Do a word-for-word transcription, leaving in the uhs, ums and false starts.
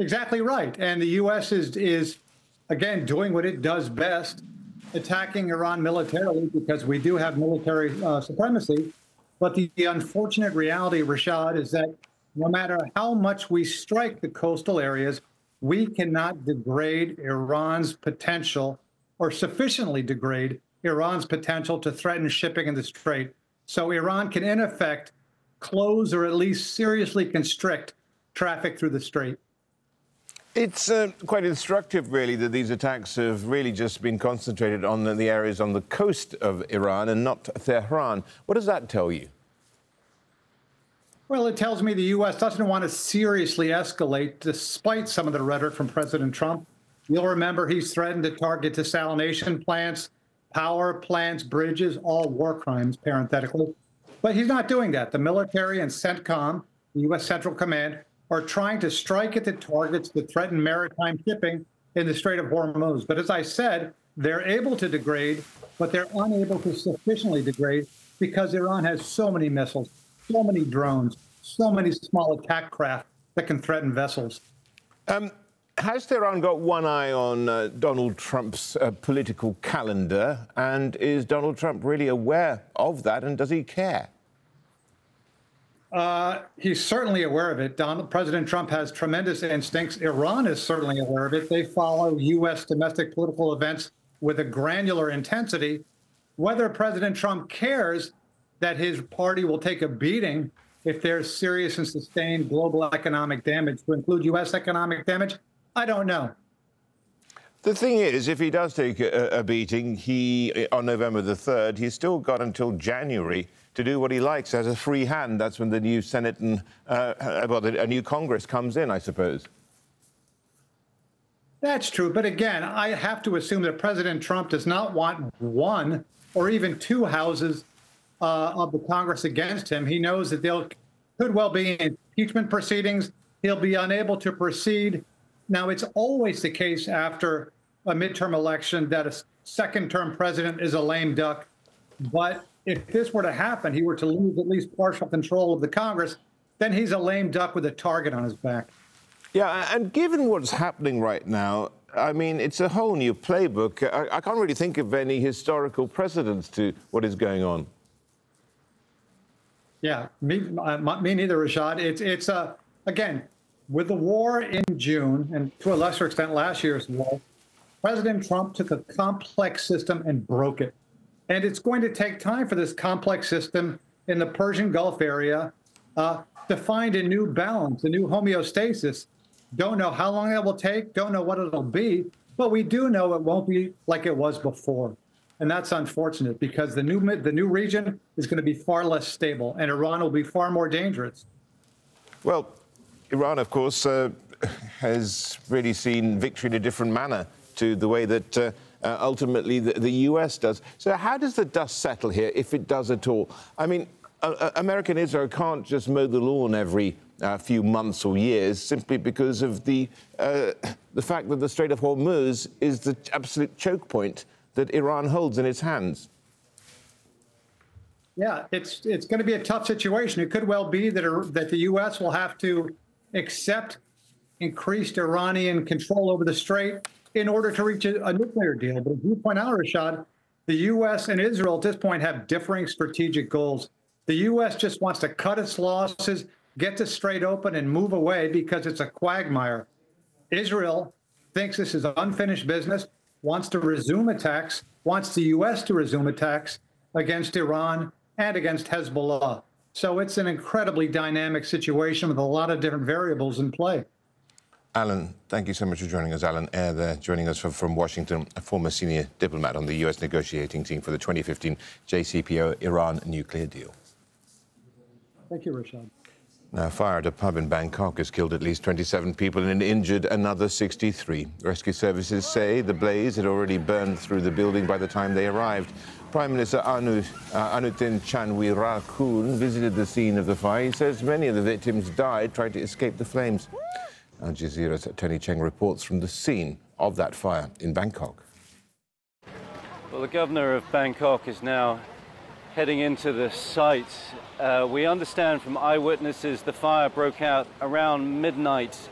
Exactly right. And the U S is, is again, doing what it does best, attacking Iran militarily because we do have military uh, supremacy. But the, the unfortunate reality, Rashad, is that no matter how much we strike the coastal areas, we cannot degrade Iran's potential or sufficiently degrade Iran's potential to threaten shipping in the Strait. So Iran can, in effect, close or at least seriously constrict traffic through the Strait. It's uh, quite instructive, really, that these attacks have really just been concentrated on the, the areas on the coast of Iran and not Tehran. What does that tell you? Well, it tells me the U S doesn't want to seriously escalate, despite some of the rhetoric from President Trump. You'll remember he's threatened to target desalination plants, power plants, bridges, all war crimes, parenthetically. But he's not doing that. The military and CENTCOM, the U S Central Command, are trying to strike at the targets that threaten maritime shipping in the Strait of Hormuz. But as I said, they're able to degrade, but they're unable to sufficiently degrade because Iran has so many missiles, so many drones, so many small attack craft that can threaten vessels. Um, has Tehran got one eye on uh, Donald Trump's uh, political calendar? And is Donald Trump really aware of that? And does he care? Uh, he's certainly aware of it. Donald, President Trump has tremendous instincts. Iran is certainly aware of it. They follow U S domestic political events with a granular intensity. Whether President Trump cares that his party will take a beating if there's serious and sustained global economic damage, to include U S economic damage, I don't know. The thing is, if he does take a, a beating, he on November the third, he's still got until January to do what he likes as a free hand. That's when the new Senate and uh, well, a new Congress comes in, I suppose. That's true. But again, I have to assume that President Trump does not want one or even two houses uh, of the Congress against him. He knows that there could well be impeachment proceedings. He'll be unable to proceed. Now, it's always the case after a midterm election that a second-term president is a lame duck. But if this were to happen, he were to lose at least partial control of the Congress, then he's a lame duck with a target on his back. Yeah, and given what's happening right now, I mean, it's a whole new playbook. I, I can't really think of any historical precedents to what is going on. Yeah, me, uh, me neither, Rashad. It's, it's uh, again, with the war in June, and to a lesser extent last year's war, President Trump took a complex system and broke it. And it's going to take time for this complex system in the Persian Gulf area uh, to find a new balance, a new homeostasis. Don't know how long that will take, don't know what it'll be, but we do know it won't be like it was before. And that's unfortunate because the new, the new region is going to be far less stable and Iran will be far more dangerous. Well, Iran, of course, uh, has really seen victory in a different manner to the way that uh, uh, ultimately the, the U S does. So how does the dust settle here, if it does at all? I mean, uh, America and Israel can't just mow the lawn every uh, few months or years simply because of the, uh, the fact that the Strait of Hormuz is the absolute choke point that Iran holds in its hands. Yeah, it's, it's going to be a tough situation. It could well be that, that the U S will have to accept increased Iranian control over the Strait in order to reach a, a nuclear deal. But as you point out, Rashad, the U S and Israel at this point have differing strategic goals. The U S just wants to cut its losses, get the Strait open, and move away because it's a quagmire. Israel thinks this is unfinished business, wants to resume attacks, wants the U S to resume attacks against Iran and against Hezbollah. So it's an incredibly dynamic situation with a lot of different variables in play. Alan, thank you so much for joining us. Alan Eyre there, joining us from, from Washington, a former senior diplomat on the U S negotiating team for the twenty fifteen J C P O Iran nuclear deal. Thank you, Rashad. Now, a fire at a pub in Bangkok has killed at least twenty-seven people and injured another sixty-three. Rescue services say the blaze had already burned through the building by the time they arrived. Prime Minister Anu, uh, Anutin Chanwirakul visited the scene of the fire. He says many of the victims died trying to escape the flames. Al Jazeera's Tony Cheng reports from the scene of that fire in Bangkok. Well, the governor of Bangkok is now heading into the site. Uh, we understand from eyewitnesses the fire broke out around midnight